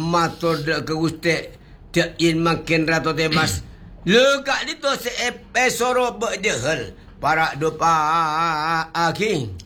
matur ke gusti te in makin rato temas le kak dito se soro bejehel para dopa aki